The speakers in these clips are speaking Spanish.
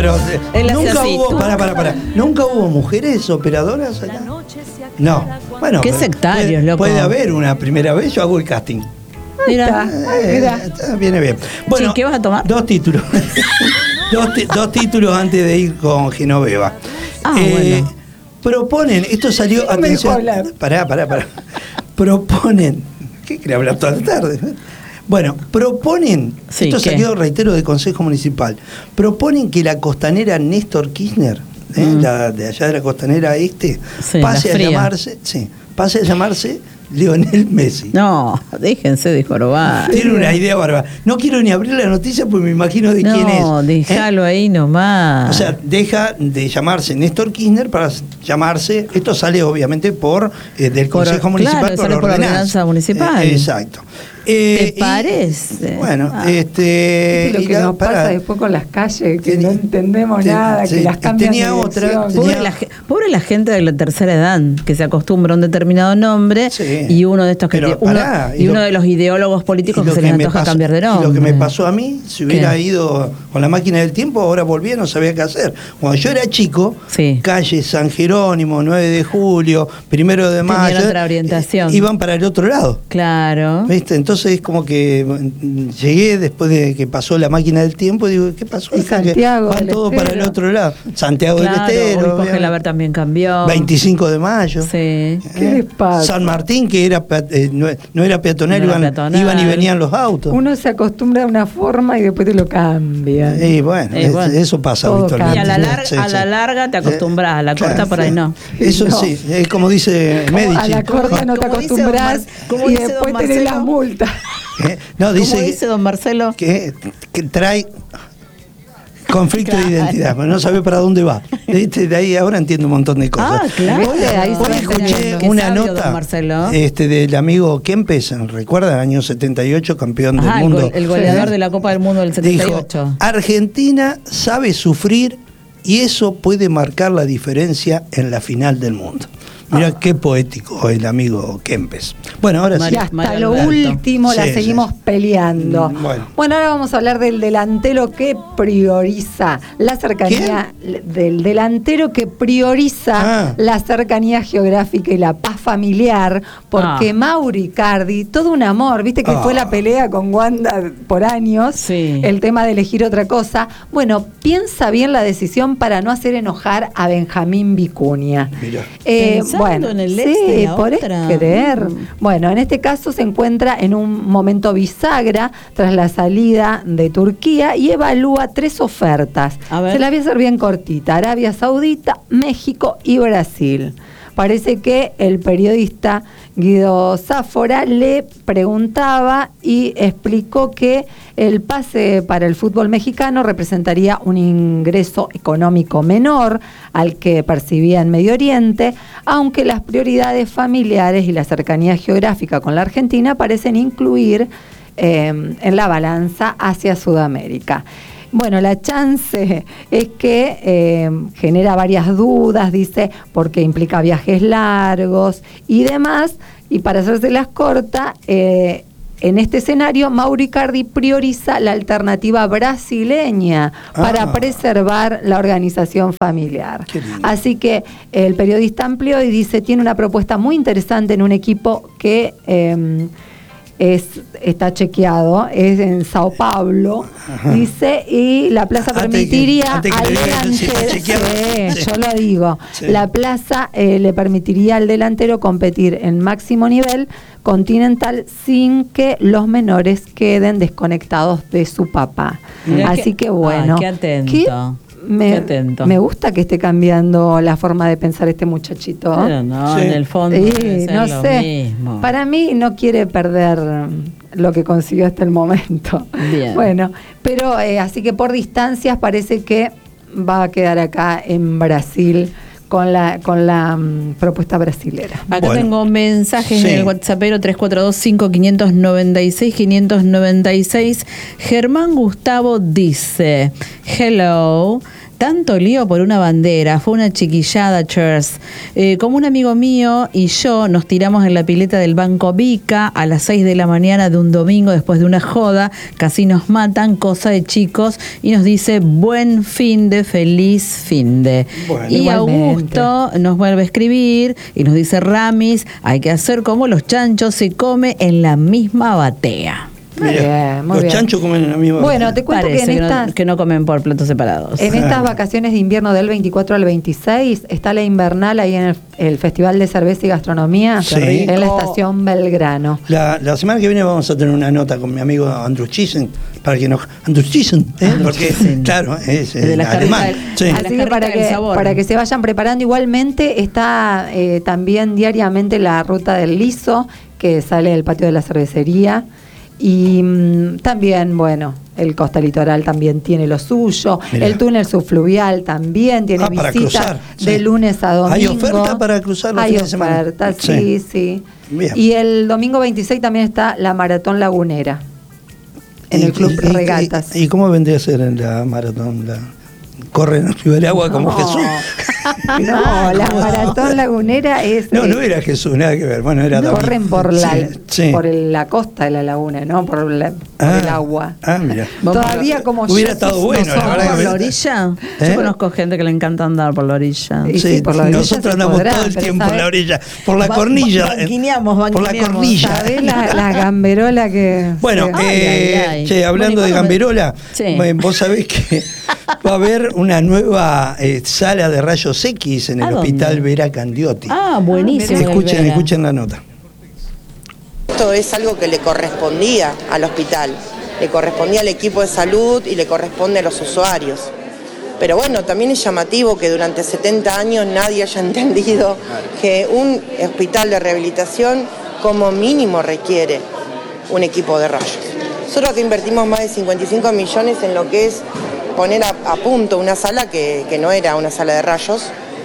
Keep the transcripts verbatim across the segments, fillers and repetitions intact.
pero Él nunca hace así, hubo, tú. para, para, para, nunca hubo mujeres operadoras allá. No, bueno, Qué pero sectarios, puede, loco. puede haber una primera vez, yo hago el casting. Mira. Eh, está- viene bien. Bueno, Sí, ¿qué vas a tomar? Dos títulos. dos, ti- dos títulos antes de ir con Genoveva. Ah, bueno. Proponen, esto salió, No me dejó atención, hablar. pará, pará, pará. Proponen, ¿qué quería hablar toda la tarde? Bueno, proponen, Sí, esto ¿qué? salió, reitero, del Consejo Municipal, proponen que la costanera Néstor Kirchner, ¿eh? Mm. la de allá de la costanera este, Sí, pase la a fría. llamarse, sí, pase a llamarse Lionel Messi. No, déjense de jorobar. Tiene una idea bárbara. No quiero ni abrir la noticia porque me imagino de quién es. No, ¿eh? déjalo ahí nomás. O sea, deja de llamarse Néstor Kirchner para llamarse, esto sale obviamente por eh, del Por- Consejo Municipal, claro, sale por ordenanza municipal. Eh, exacto. Eh, ¿Te parece? y, bueno, Ah. este... Es lo y que la- nos pará. pasa después con las calles, que Ten- no entendemos ten- nada, sí, que las cambian tenía de otra, dirección. tenía- Pobre la, ge- pobre la gente de la tercera edad que se acostumbra a un determinado nombre Sí. y uno de estos que Pero tiene- uno, pará, y y lo- uno de los ideólogos políticos Y que lo se les me antoja pasó- cambiar de nombre. y lo que me pasó a mí, si hubiera ¿Qué? ido con la máquina del tiempo, ahora volvía, no sabía qué hacer. Cuando yo era chico, Sí. calle San Jerónimo, nueve de julio, primero de Tenían mayo, otra orientación. eh, iban para el otro lado. Claro. ¿Viste? Entonces es como que mm, llegué después de que pasó la máquina del tiempo y digo, ¿qué pasó? Y acá? Que Santiago van del todos Estero. para el otro lado. Santiago Claro, del Estero, Obispo obviamente. Gelaber también cambió. veinticinco de mayo. Sí. ¿Qué les pasa? San Martín, que era pe- eh, no, no era peatonal, No era iban, peatonal. iban y venían los autos. Uno se acostumbra a una forma y después te lo cambia. Y bueno, Y es- bueno. eso pasa Todo habitualmente. Y a la, Sí, larga, sí, a la sí. larga te acostumbras, a la Claro, corta por ahí sí. no. Eso No. sí, es como dice Medici. A la corta no te Como dice don acostumbras Mar- como y dice don después tenés Marcelo. las multas. ¿Eh? No, ¿Cómo dice, dice don Marcelo? que, que trae conflicto Claro. de identidad, pero no sabe para dónde va. ¿Viste? De ahí ahora entiendo un montón de cosas. Ah, claro. ¿Viste? Ahí se Hoy va escuché entendiendo. Qué una sabio, nota don Marcelo. este, del amigo Kempes, ¿recuerda? El año setenta y ocho, campeón Ajá, del el, mundo. gol- el goleador Sí. de la Copa del Mundo del setenta y Dijo, ocho. Argentina sabe sufrir y eso puede marcar la diferencia en la final del mundo. Mira qué poético el amigo Kempes. Bueno, ahora sí. Y hasta Mario lo Alberto. último la Sí, seguimos sí. peleando. Mm, bueno. Bueno, ahora vamos a hablar del delantero que prioriza la cercanía, del delantero que prioriza Ah. la cercanía geográfica y la paz familiar, porque Ah. Mauri Icardi, todo un amor, viste que Ah. fue la pelea con Wanda por años, Sí. el tema de elegir otra cosa. Bueno, piensa bien la decisión para no hacer enojar a Benjamín Vicuña. Mirá. Eh, Pensando bueno, en el ex sí, de la podés otra. creer. Mm. Bueno, en este caso se encuentra en un momento bisagra tras la salida de Turquía y evalúa tres ofertas. A ver. Se la voy a hacer bien cortita: Arabia Saudita, México y Brasil. Parece que el periodista Guido Sáfora le preguntaba y explicó que el pase para el fútbol mexicano representaría un ingreso económico menor al que percibía en Medio Oriente, aunque las prioridades familiares y la cercanía geográfica con la Argentina parecen incluir eh, en la balanza hacia Sudamérica. Bueno, la chance es que eh, genera varias dudas, dice, porque implica viajes largos y demás. Y para hacérselas corta, eh, en este escenario, Mauri Icardi prioriza la alternativa brasileña para Ah. preservar la organización familiar. Qué lindo. Así que el periodista amplió y dice, tiene una propuesta muy interesante en un equipo que... Eh, Es, está chequeado, es en Sao Paulo, Ajá. dice, y la plaza Antes que- permitiría antes que al le diga que sí, delantero, chequeado. sí, Sí. yo lo digo, Sí. la plaza eh, le permitiría al delantero competir en máximo nivel continental sin que los menores queden desconectados de su papá. Mirá Así que- que bueno, ay, qué atento. ¿qué? Me, Qué atento. me gusta que esté cambiando la forma de pensar este muchachito. Pero no, Sí. en el fondo Sí, debe ser no lo sé. mismo. Para mí no quiere perder lo que consiguió hasta el momento. Bien. Bueno, pero eh, así que por distancias parece que va a quedar acá en Brasil con la con la mm, propuesta brasilera. Acá Bueno. tengo mensajes Sí. en el WhatsAppero tres cuatro dos cinco cinco nueve seis cinco nueve seis. Germán Gustavo dice, hello, tanto lío por una bandera, fue una chiquillada, Chers. Eh, como un amigo mío y yo nos tiramos en la pileta del Banco Vica a las seis de la mañana de un domingo después de una joda, casi nos matan, cosa de chicos, y nos dice buen fin de, feliz fin de. Bueno, y igualmente. Augusto nos vuelve a escribir y nos dice Ramis, hay que hacer como los chanchos, se come en la misma batea. Muy bien, muy los bien. chanchos comen en la misma Bueno, batea. te cuento Parece que en que, estas... no, que no comen por platos separados. En estas vacaciones de invierno del veinticuatro al veintiséis está la invernal ahí en el, el Festival de Cerveza y Gastronomía, Sí. en la estación Belgrano. La, la semana que viene vamos a tener una nota con mi amigo Andrew Chissen, para que nos... Andrew Chissen, ¿eh? Porque, claro, es, de la alemán. Del, sí. Así que para que, para que se vayan preparando, igualmente está eh, también diariamente la ruta del liso, que sale del patio de la cervecería. Y mmm, también, bueno, el Costa Litoral también tiene lo suyo. Mirá. El túnel subfluvial también tiene ah, visitas cruzar, de sí. lunes a domingo. ¿Hay oferta para cruzar los Hay fines de semana? Hay oferta, sí, sí. sí. Bien. Y el domingo veintiséis también está la Maratón Lagunera, en ¿Y, el Club y, Regatas. Y, ¿Y cómo vendría a ser en la maratón? La... ¿Corren arriba del agua como no. Jesús? No, la Maratón Lagunera es... No, no era Jesús, nada que ver. Bueno, era no, corren por la, sí, sí. por el, la costa de la laguna, ¿no? Por, la, por ah, el agua. Ah, mira. Todavía como hubiera estado bueno, la verdad. ¿Por la orilla? ¿Eh? Yo conozco gente que le encanta andar por la orilla. Sí, sí, por la orilla nosotros andamos podrá, todo el tiempo ¿sabes? Por la orilla, por la cornilla. Banquineamos, banquineamos. Por la cornilla. ¿Sabés la, la gamberola que... Bueno, sí. eh, ay, ay. Che, hablando bueno, de gamberola, sí. vos sabés que va a haber una nueva eh, sala de rayos X en el Hospital dónde? Vera Candiotti. Ah, buenísimo. Escuchen, escuchen la nota. Esto es algo que le correspondía al hospital, le correspondía al equipo de salud y le corresponde a los usuarios. Pero bueno, también es llamativo que durante setenta años nadie haya entendido que un hospital de rehabilitación como mínimo requiere un equipo de rayos. Nosotros acá invertimos más de cincuenta y cinco millones en lo que es poner a, a punto una sala que, que no era una sala de rayos,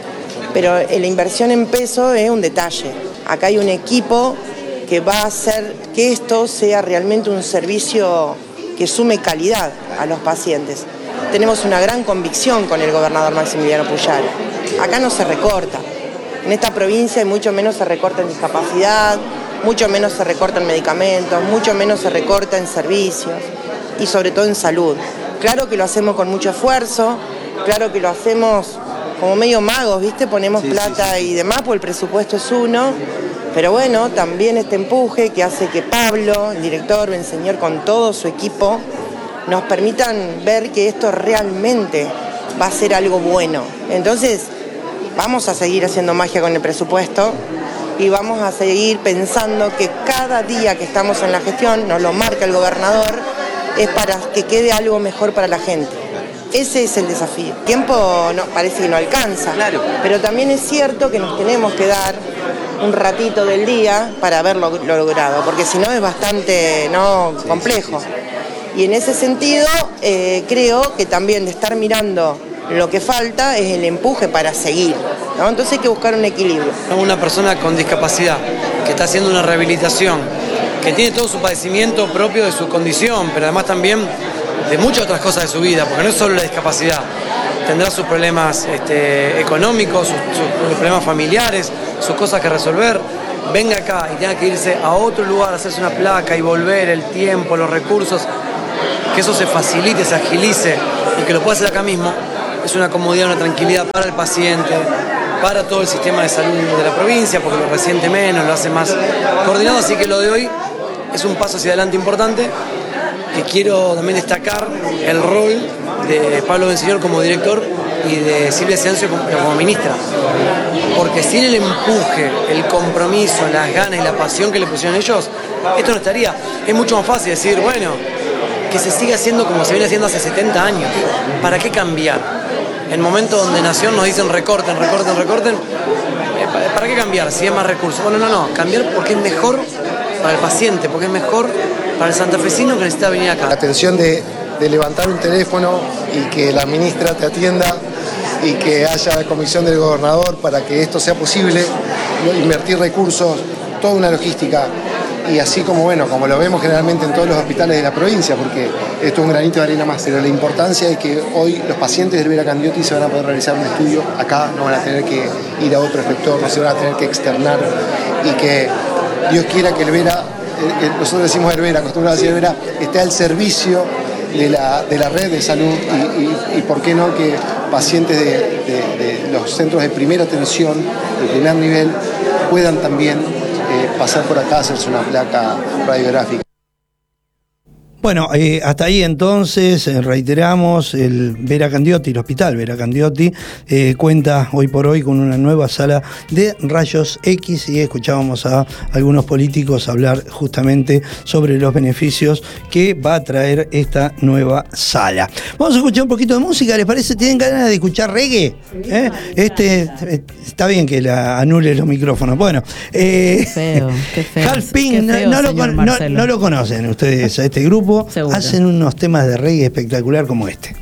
pero la inversión en peso es un detalle. Acá hay un equipo que va a hacer que esto sea realmente un servicio que sume calidad a los pacientes. Tenemos una gran convicción con el gobernador Maximiliano Puyaro. Acá no se recorta. En esta provincia mucho menos se recorta en discapacidad, mucho menos se recorta en medicamentos, mucho menos se recorta en servicios y sobre todo en salud. Claro que lo hacemos con mucho esfuerzo, claro que lo hacemos como medio magos, ¿viste? Ponemos sí, plata sí, sí. y demás, porque el presupuesto es uno, pero bueno, también este empuje que hace que Pablo, el director, el señor con todo su equipo, nos permitan ver que esto realmente va a ser algo bueno. Entonces, vamos a seguir haciendo magia con el presupuesto y vamos a seguir pensando que cada día que estamos en la gestión, nos lo marca el gobernador, es para que quede algo mejor para la gente. Ese es el desafío. El tiempo no, parece que no alcanza, claro. Pero también es cierto que nos tenemos que dar un ratito del día para haberlo lo logrado, porque si no es bastante no complejo. Y en ese sentido, eh, creo que también de estar mirando lo que falta es el empuje para seguir, ¿no? Entonces hay que buscar un equilibrio. Una persona con discapacidad que está haciendo una rehabilitación, que tiene todo su padecimiento propio de su condición, pero además también de muchas otras cosas de su vida, porque no es solo la discapacidad, tendrá sus problemas este, económicos, sus, sus problemas familiares, sus cosas que resolver, venga acá y tenga que irse a otro lugar, hacerse una placa y volver, el tiempo, los recursos, que eso se facilite, se agilice y que lo pueda hacer acá mismo, es una comodidad, una tranquilidad para el paciente, para todo el sistema de salud de la provincia, porque lo resiente menos, lo hace más coordinado, así que lo de hoy es un paso hacia adelante importante, que quiero también destacar el rol de Pablo Benseñor como director y de Silvia Ciancio como, como ministra, porque sin el empuje, el compromiso, las ganas y la pasión que le pusieron ellos, esto no estaría. Es mucho más fácil decir, bueno, que se siga haciendo como se viene haciendo hace setenta años, ¿para qué cambiar? En el momento donde Nación nos dicen recorten, recorten, recorten, ¿para qué cambiar si es más recursos? Bueno, no, no, cambiar porque es mejor para el paciente, porque es mejor para el santafesino que necesita venir acá. La atención de, de levantar un teléfono y que la ministra te atienda y que haya comisión del gobernador para que esto sea posible, invertir recursos, toda una logística. y así como, bueno, como lo vemos generalmente en todos los hospitales de la provincia, porque esto es un granito de arena más, pero la importancia es que hoy los pacientes del Vera Candioti se van a poder realizar un estudio acá, no van a tener que ir a otro efector, no se van a tener que externar, y que Dios quiera que el Vera, eh, nosotros decimos el Vera, acostumbramos a decir el Vera, esté al servicio de la, de la red de salud y, y, y por qué no que pacientes de, de, de los centros de primera atención, de primer nivel, puedan también eh, pasar por acá a hacerse una placa radiográfica. Bueno, eh, hasta ahí entonces, eh, reiteramos, el Vera Candioti, el hospital Vera Candioti, eh, cuenta hoy por hoy con una nueva sala de rayos X y escuchábamos a algunos políticos hablar justamente sobre los beneficios que va a traer esta nueva sala. Vamos a escuchar un poquito de música, ¿les parece? ¿Tienen ganas de escuchar reggae? ¿Eh? Este, está bien que la anule los micrófonos. Bueno, eh, qué feo, qué feo. Half Pink, Qué feo, no, no, lo, señor no, Marcelo. no lo conocen ustedes a este grupo. Seguro. Hacen unos temas de reggae espectacular como este.